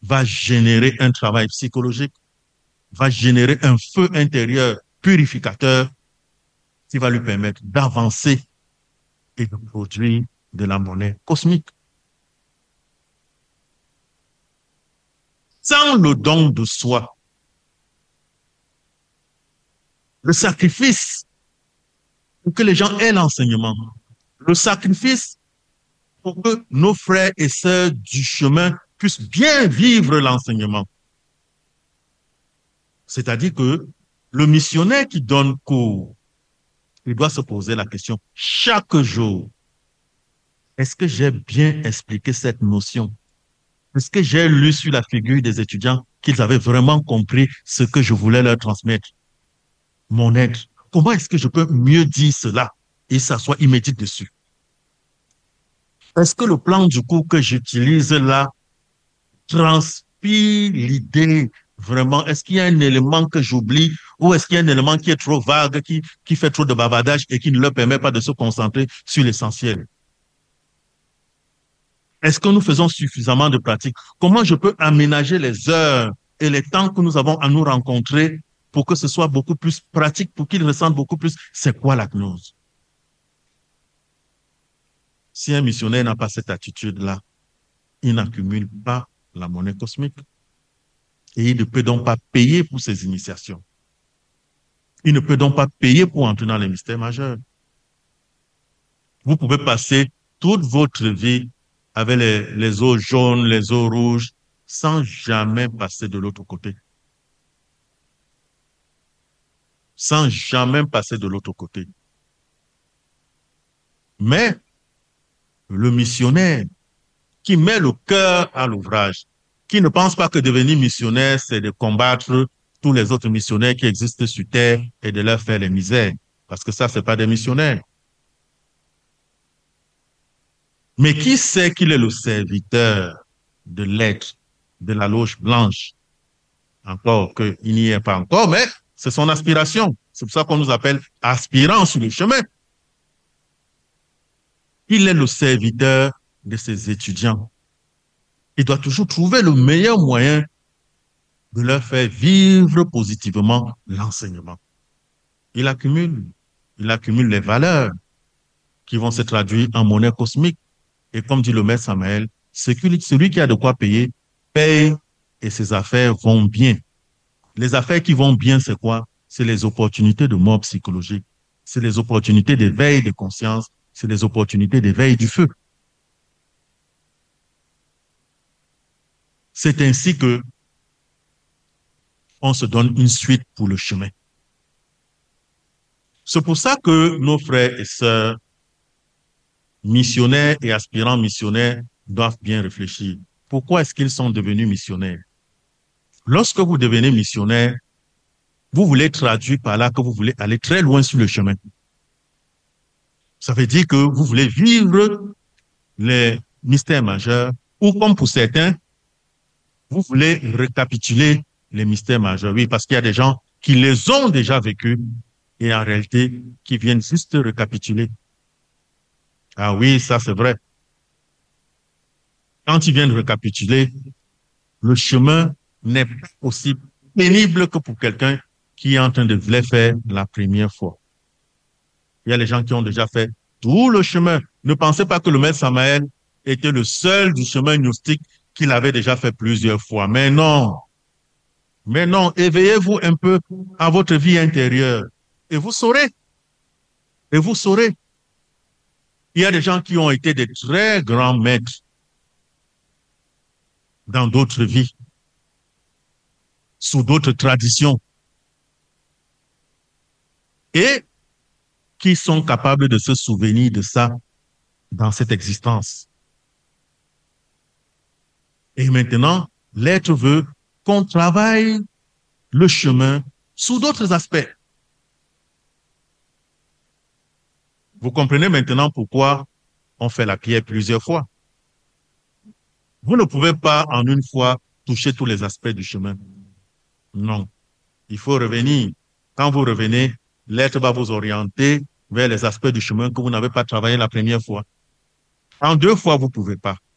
va générer un travail psychologique, va générer un feu intérieur purificateur qui va lui permettre d'avancer et de produire de la monnaie cosmique. Sans le don de soi, le sacrifice pour que les gens aient l'enseignement, le sacrifice pour que nos frères et sœurs du chemin puissent bien vivre l'enseignement. C'est-à-dire que le missionnaire qui donne cours, il doit se poser la question chaque jour, est-ce que j'ai bien expliqué cette notion? Est-ce que j'ai lu sur la figure des étudiants qu'ils avaient vraiment compris ce que je voulais leur transmettre? Mon aide. Comment est-ce que je peux mieux dire cela et s'asseoir immédiat dessus? Est-ce que le plan du cours que j'utilise là transpire l'idée vraiment? Est-ce qu'il y a un élément que j'oublie ou est-ce qu'il y a un élément qui est trop vague, qui fait trop de bavardage et qui ne leur permet pas de se concentrer sur l'essentiel? Est-ce que nous faisons suffisamment de pratique? Comment je peux aménager les heures et les temps que nous avons à nous rencontrer pour que ce soit beaucoup plus pratique, pour qu'ils ressentent beaucoup plus c'est quoi la gnose? Si un missionnaire n'a pas cette attitude-là, il n'accumule pas la monnaie cosmique. Et il ne peut donc pas payer pour ses initiations. Il ne peut donc pas payer pour entrer dans les mystères majeurs. Vous pouvez passer toute votre vie avec les eaux jaunes, les eaux rouges, sans jamais passer de l'autre côté. Sans jamais passer de l'autre côté. Mais le missionnaire qui met le cœur à l'ouvrage, qui ne pense pas que devenir missionnaire, c'est de combattre tous les autres missionnaires qui existent sur terre et de leur faire les misères. Parce que ça, c'est pas des missionnaires. Mais qui sait qu'il est le serviteur de l'être, de la loge blanche? Encore qu'il n'y est pas encore, mais c'est son aspiration. C'est pour ça qu'on nous appelle aspirants sur le chemin. Il est le serviteur de ses étudiants. Il doit toujours trouver le meilleur moyen de leur faire vivre positivement l'enseignement. Il accumule les valeurs qui vont se traduire en monnaie cosmique. Et comme dit le maître Samael, celui qui a de quoi payer, paye et ses affaires vont bien. Les affaires qui vont bien, c'est quoi? C'est les opportunités de mort psychologique. C'est les opportunités d'éveil de conscience. C'est les opportunités d'éveil du feu. C'est ainsi que on se donne une suite pour le chemin. C'est pour ça que nos frères et sœurs, missionnaires et aspirants missionnaires, doivent bien réfléchir. Pourquoi est-ce qu'ils sont devenus missionnaires? Lorsque vous devenez missionnaire, vous voulez traduire par là que vous voulez aller très loin sur le chemin. Ça veut dire que vous voulez vivre les mystères majeurs, ou comme pour certains, vous voulez récapituler les mystères majeurs. Oui, parce qu'il y a des gens qui les ont déjà vécus et en réalité qui viennent juste récapituler. Ah oui, ça c'est vrai. Quand ils viennent récapituler, le chemin n'est pas aussi pénible que pour quelqu'un qui est en train de les faire la première fois. Il y a les gens qui ont déjà fait tout le chemin. Ne pensez pas que le maître Samael était le seul du chemin gnostique qu'il avait déjà fait plusieurs fois. Mais non. Mais non, éveillez-vous un peu à votre vie intérieure et vous saurez. Et vous saurez. Il y a des gens qui ont été des très grands maîtres dans d'autres vies, sous d'autres traditions, et qui sont capables de se souvenir de ça dans cette existence. Et maintenant, l'être veut qu'on travaille le chemin sous d'autres aspects. Vous comprenez maintenant pourquoi on fait la prière plusieurs fois. Vous ne pouvez pas en une fois toucher tous les aspects du chemin. Non. Il faut revenir. Quand vous revenez, l'être va vous orienter vers les aspects du chemin que vous n'avez pas travaillé la première fois. En deux fois, vous ne pouvez pas.